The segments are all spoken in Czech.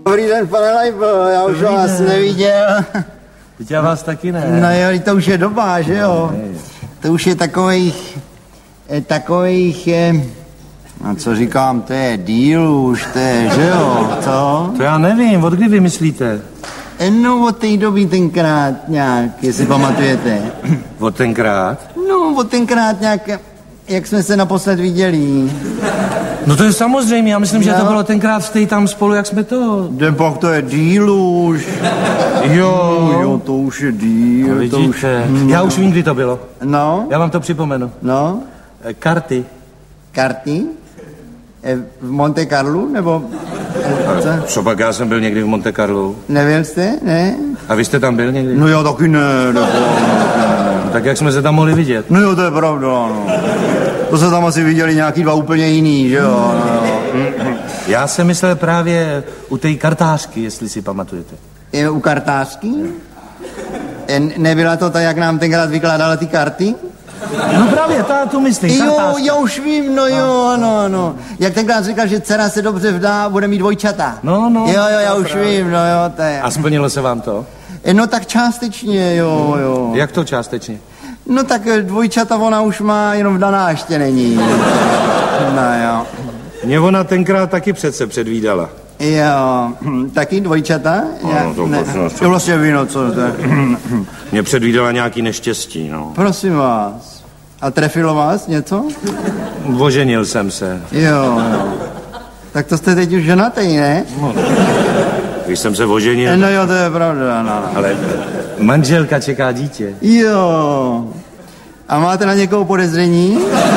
Dobrý den, pane Lajbo, já už vás neviděl. Teď já vás taky ne. No jo, to už je doba, že jo? To už je takových, a co říkám, to je díl už, to je, že jo, co? To já nevím, od kdy vy myslíte? No, od té doby tenkrát nějak, jestli pamatujete. Od tenkrát? No, od tenkrát nějak, jak jsme se naposled viděli. No to je samozřejmě, já myslím, že to bylo tenkrát stej tam spolu, jak jsme to... Pak to je díl už. Jo, to už je díl. No, vidíte, to už... já už vím, kdy to bylo. No? Já vám to připomenu. No? Karty. Karty? V Monte Carlu, nebo... Co pak, já jsem byl někdy v Monte Carlu. Nevěl jste, ne? A vy jste tam byl někdy? No jo, taky ne. Tak jak jsme se tam mohli vidět? No jo, to je pravda, no. To se tam asi viděli nějaký dva úplně jiný, že jo? No. Já jsem myslel právě u té kartářky, jestli si pamatujete. Je u kartářky? Nebyla to ta, jak nám tenkrát vykládala ty karty? No právě, tu myslím, kartářka. Jo, já už vím, no jo, ano. Jak tenkrát říkal, že dcera se dobře vdá, bude mít dvojčata. No. Jo, já už vím, no jo, to je. A splnilo se vám to? No tak částečně, jo. Jak to částečně? No tak dvojčata ona už má, jenom vdaná ještě není. No jo. Mě ona tenkrát taky přece předvídala. Jo, taky dvojčata? No, to ne. To vlastně víno, co to je? Mě předvídala nějaký neštěstí, no. Prosím vás. A trefilo vás něco? Oženil jsem se. Jo. Tak to jste teď už ženatý, ne? No. Když jsem se oženil... No jo, to je pravda, no. Ale manželka čeká dítě. Jo. A máte na někoho podezření?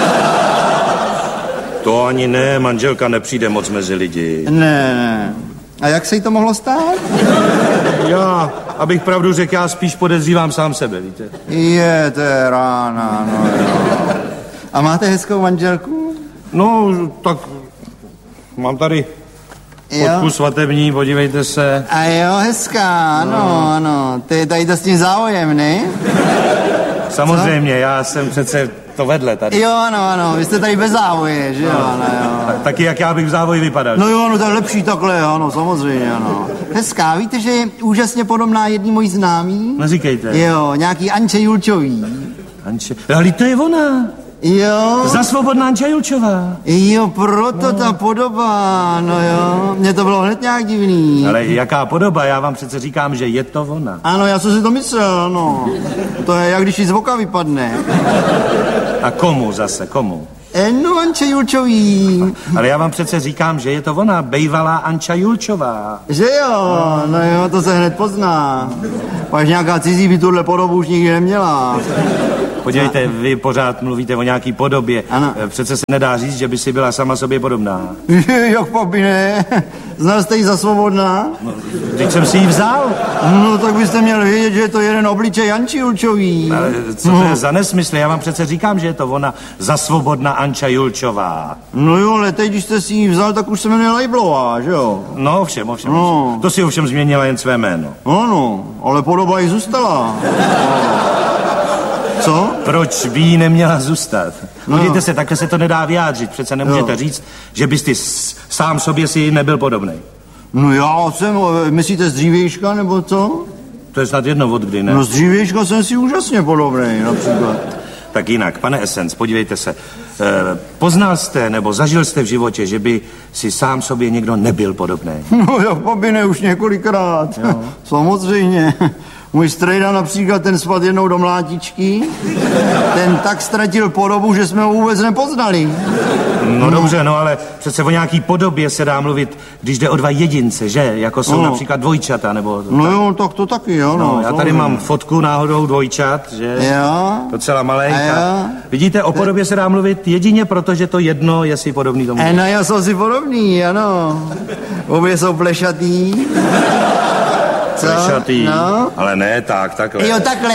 To ani ne, manželka nepřijde moc mezi lidi. Ne. A jak se jí to mohlo stát? Já, abych pravdu řekl, já spíš podezřívám sám sebe, víte. Je, to je rána, no jo. A máte hezkou manželku? No, tak mám tady fotku svatební, podívejte se. A jo, hezká, ano. To je tady to s tím závojem, ne? Samozřejmě, já jsem přece to vedle tady. Jo, ano, vy jste tady bez závoje, že jo, jo. Taky jak já bych v závoji vypadal. No jo, to je lepší takhle, ano, samozřejmě, ano. Hezká, víte, že je úžasně podobná jedný mojí známý? Neříkejte. Jo, nějaký Anče Julčový. Anče, ale to je ona. Jo. Za svobodná Anča Julčová. Jo, proto ta podoba, no jo. Mně to bylo hned nějak divný. Ale jaká podoba? Já vám přece říkám, že je to ona. Ano, já jsem si to myslel, no. To je jak když jí z voka vypadne. A komu zase, komu? No, Anče Julčový. Ale já vám přece říkám, že je to ona, bejvalá Anča Julčová. Že jo, no jo, to se hned pozná. Pak nějaká cizí by tuhle podobu už nikdy neměla. Podívejte, vy pořád mluvíte o nějaký podobě. Ano. Přece se nedá říct, že by si byla sama sobě podobná. Jak pak by ne? Znal jste ji za svobodná? No, teď jsem si ji vzal. No, tak byste měl vědět, že je to jeden obličej Anči Julčový. Ale co to je za nesmysl? Já vám přece říkám, že je to ona, za svobodná Anča Julčová. No jo, ale teď, když jste si ji vzal, tak už se jmenuje Lajblová, že jo? No, ovšem. No. To si ovšem změnila jen své jméno. Ano, ale podoba jí zůstala. Co? Proč by jí neměla zůstat? Podívejte se, takhle se to nedá vyjádřit. Přece nemůžete říct, že byste sám sobě si nebyl podobný. No já jsem, myslíte z dřívějška, nebo co? To je snad jedno od kdy, ne? No z dřívějška jsem si úžasně podobný, například. Tak jinak, pane Essence, podívejte se. Poznal jste nebo zažil jste v životě, že by si sám sobě někdo nebyl podobný? No jak by ne, už několikrát. Jo. Samozřejmě. Můj strejda například, ten spadl jednou do mlátičky, ten tak ztratil podobu, že jsme ho vůbec nepoznali. No dobře, no ale přece o nějaký podobě se dá mluvit, když jde o dva jedince, že? Jako jsou například dvojčata, nebo... No jo, tak to taky, jo. No, já tady mám fotku náhodou dvojčat, že? Jo. Docela malenka. Vidíte, o podobě se dá mluvit jedině proto, že to jedno je si podobný tomu. No já jsou si podobný, ano. Obě jsou plešatý. Co? Plešatý, no? Ale ne takhle. Jo, takhle.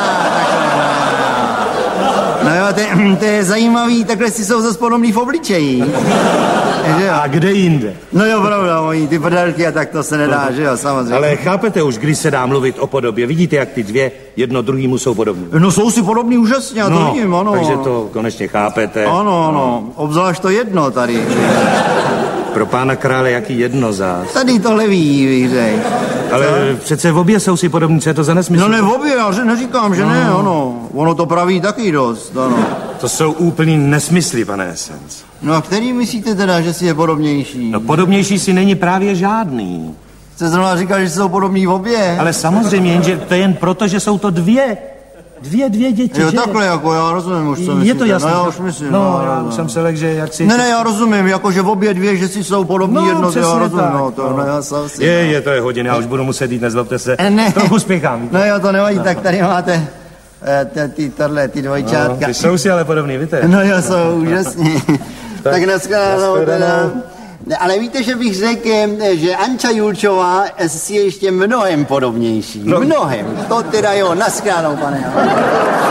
No jo, to je zajímavý, takhle si jsou zase podobný v obličeji. A kde jinde? No jo, pravda, mojí, ty prdelky a tak to se nedá, že jo, samozřejmě. Ale chápete už, když se dá mluvit o podobě, vidíte, jak ty dvě jedno druhýmu jsou podobní. No jsou si podobný úžasně, já to vidím, ano. Takže to konečně chápete. Ano, obzvlášť to jedno tady. Pro pána krále jaký jednozáz. Tady tohle ví, vířej. Ale přece v obě jsou si podobní, co je to za nesmysl? No ne v obě, já neříkám, že ne, ono to praví taky dost, ano. To jsou úplný nesmysly, pane Essence. No a který myslíte teda, že si je podobnější? No podobnější si není právě žádný. Jste zrovna říkal, že jsou podobní v obě. Ale samozřejmě, jenže to je jen proto, že jsou to dvě děti, jo, že? takhle, jako já rozumím už, co myslíte. Je to jasné. No já už myslím. Já jsem se lek, že jak si... Ne, já rozumím, jako že v obě dvě, že si jsou podobní jedno, já rozumím, tak, to je hodin, já už budu muset jít, nezlobte se. Ne. Trochu spěchám. No jo, to nevadí, tak tady máte ty dvojčátka. No, ty jsou si ale podobný, víte? No jo, jsou úžasní. tak nashledanou teda. Ale víte, že bych řekl, že Anča Julčová si je ještě mnohem podobnější. Mnohem. To teda jo, nashledanou, pane.